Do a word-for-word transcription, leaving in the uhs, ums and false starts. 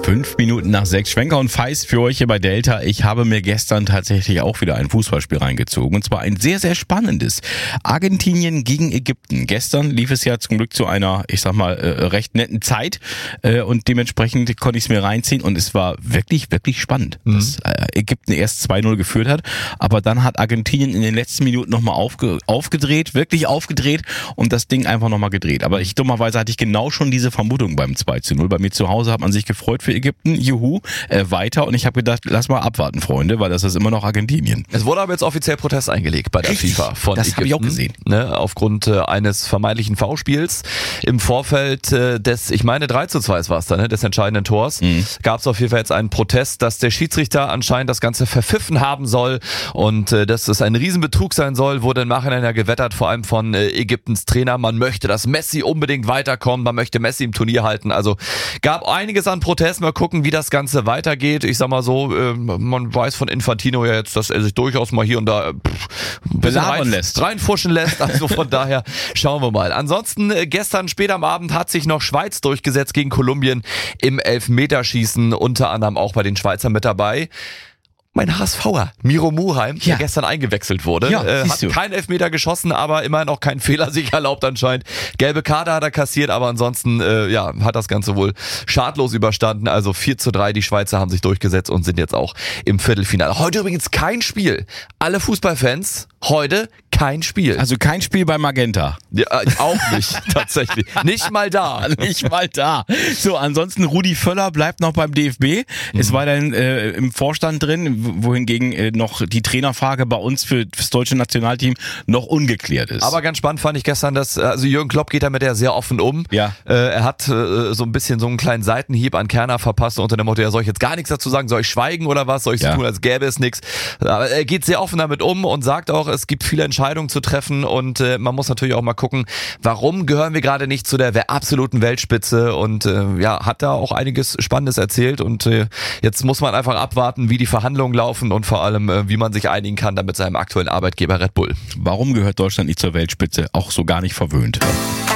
Fünf Minuten nach sechs. Schwenker und Feist für euch hier bei Delta. Ich habe mir gestern tatsächlich auch wieder ein Fußballspiel reingezogen. Und zwar ein sehr, sehr spannendes. Argentinien gegen Ägypten. Gestern lief es ja zum Glück zu einer, ich sag mal, äh, recht netten Zeit. Äh, und dementsprechend konnte ich es mir reinziehen. Und es war wirklich, wirklich spannend, mhm. dass äh, Ägypten erst zwei null geführt hat. Aber dann hat Argentinien in den letzten Minuten nochmal aufge, aufgedreht, wirklich aufgedreht und das Ding einfach nochmal gedreht. Aber ich dummerweise hatte ich genau schon diese Vermutung beim zwei zu null. Bei mir zu Hause hat man sich gefreut für Ägypten, juhu, äh, weiter. Und ich habe gedacht, lass mal abwarten, Freunde, weil das ist immer noch Argentinien. Es wurde aber jetzt offiziell Protest eingelegt bei der Richtig, FIFA von das Ägypten. habe ich auch gesehen. Ne, aufgrund äh, eines vermeintlichen Foulspiels im Vorfeld äh, des, ich meine drei zu zwei war es da, ne, des entscheidenden Tors, mhm. gab es auf jeden Fall jetzt einen Protest, dass der Schiedsrichter anscheinend das Ganze verpfiffen haben soll und äh, dass es ein Riesenbetrug sein soll, wurde im Nachhinein ja gewettert, vor allem von äh, Ägyptens Trainer. Man möchte, dass Messi unbedingt weiterkommt, man möchte Messi im Turnier halten. Also gab einiges an Protest. Mal gucken, wie das Ganze weitergeht. Ich sag mal so, äh, man weiß von Infantino ja jetzt, dass er sich durchaus mal hier und da pff, ein bisschen rein, lässt. reinfuschen lässt. Also von daher schauen wir mal. Ansonsten äh, gestern spät am Abend hat sich noch Schweiz durchgesetzt gegen Kolumbien im Elfmeterschießen, unter anderem auch bei den Schweizern mit dabei. Mein HSVer, Miro Muheim, ja. der gestern eingewechselt wurde, ja, äh, hat keinen Elfmeter geschossen, aber immerhin auch keinen Fehler sich erlaubt anscheinend. Gelbe Karte hat er kassiert, aber ansonsten äh, ja, hat das Ganze wohl schadlos überstanden. Also vier zu drei, die Schweizer haben sich durchgesetzt und sind jetzt auch im Viertelfinale. Heute übrigens kein Spiel. Alle Fußballfans, heute kein Spiel. Also kein Spiel bei Magenta. Ja, auch nicht, tatsächlich. Nicht mal da. Nicht mal da. So, ansonsten Rudi Völler bleibt noch beim D F B. Mhm. Es war dann äh, im Vorstand drin, wohingegen äh, noch die Trainerfrage bei uns für das deutsche Nationalteam noch ungeklärt ist. Aber ganz spannend fand ich gestern, dass also Jürgen Klopp geht damit ja sehr offen um. Ja. Äh, er hat äh, so ein bisschen so einen kleinen Seitenhieb an Kerner verpasst unter dem Motto, ja, soll ich jetzt gar nichts dazu sagen? Soll ich schweigen oder was? Soll ich so ja. tun, als gäbe es nichts? Aber er geht sehr offen damit um und sagt auch, es gibt viele Entscheidungen zu treffen und äh, man muss natürlich auch mal gucken, warum gehören wir gerade nicht zu der absoluten Weltspitze und äh, ja, hat da auch einiges Spannendes erzählt und äh, jetzt muss man einfach abwarten, wie die Verhandlungen laufen und vor allem, äh, wie man sich einigen kann dann mit seinem aktuellen Arbeitgeber Red Bull. Warum gehört Deutschland nicht zur Weltspitze? Auch so gar nicht verwöhnt.